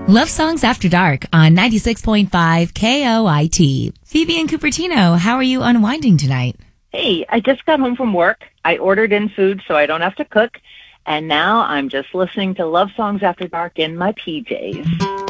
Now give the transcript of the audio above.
Love Songs After Dark on 96.5 KOIT. Phoebe and Cupertino, how are you unwinding tonight? Hey, I just got home from work. I ordered in food so I don't have to cook. And now I'm just listening to Love Songs After Dark in my PJs.